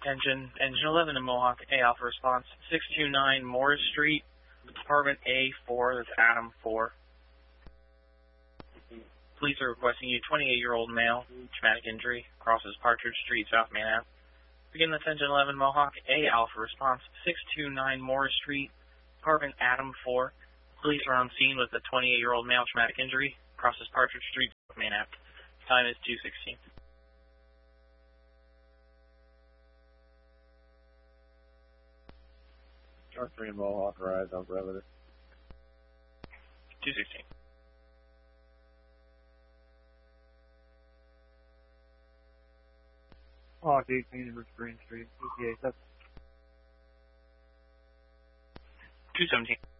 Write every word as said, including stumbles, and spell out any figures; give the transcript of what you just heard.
Engine, Engine eleven in Mohawk, A Alpha response, six two nine Morris Street, Department A four, that's Adam four. Police are requesting you, twenty-eight-year-old male, traumatic injury, crosses Partridge Street, South Main Ave. Begin this Engine eleven Mohawk, A Alpha response, six two nine Morris Street, Department Adam four. Police are on scene with a twenty-eight-year-old male, traumatic injury, crosses Partridge Street, South Main Ave. Time is two sixteen. Chart three and Mohawk, rise on perimeter. two sixteen. Mohawk eighteen, Rich Green Street, E T A, that's two seventeen.